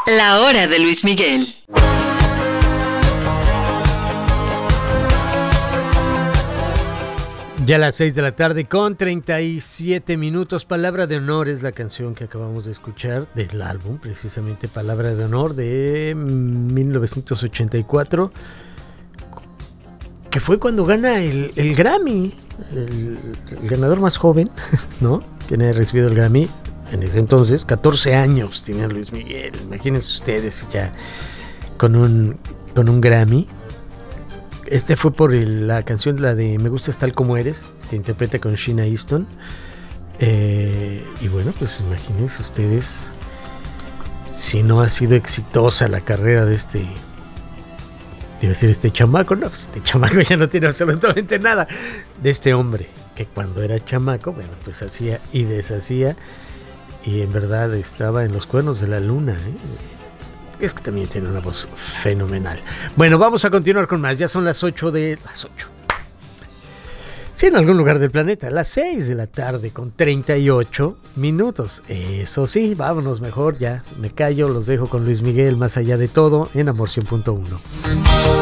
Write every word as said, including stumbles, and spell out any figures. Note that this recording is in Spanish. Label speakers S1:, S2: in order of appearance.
S1: La hora de Luis Miguel.
S2: Ya a las seis de la tarde con treinta y siete minutos. Palabra de Honor es la canción que acabamos de escuchar del álbum, precisamente Palabra de Honor de mil novecientos ochenta y cuatro, que fue cuando gana el, el Grammy, el, el ganador más joven, ¿no? Quien ha recibido el Grammy en ese entonces, catorce años tenía Luis Miguel. Imagínense ustedes ya con un, con un Grammy. Este fue por el, la canción, la de Me Gustas Tal Como Eres, que interpreta con Sheena Easton. Eh, y bueno, pues imagínense ustedes si no ha sido exitosa la carrera de este, iba a decir este chamaco, no, pues este chamaco ya no tiene absolutamente nada, de este hombre que cuando era chamaco, bueno, pues hacía y deshacía, y en verdad estaba en los cuernos de la luna, ¿eh? Es que también tiene una voz fenomenal. Bueno, vamos a continuar con más. Ya son las ocho de... Las ocho. Sí, en algún lugar del planeta. Las seis de la tarde con treinta y ocho minutos. Eso sí, vámonos mejor ya. Me callo, los dejo con Luis Miguel, Más Allá de Todo, en Amor cien punto uno.